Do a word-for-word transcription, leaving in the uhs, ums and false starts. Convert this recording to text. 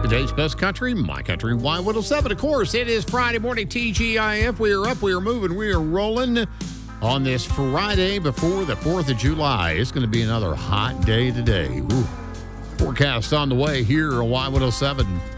Today's best country, My Country Y one oh seven. Of course, it is Friday morning T G I F. We are up, we are moving, we are rolling on this Friday before the fourth of July. It's going to be another hot day today. Ooh. Forecast on the way here on Y one oh seven.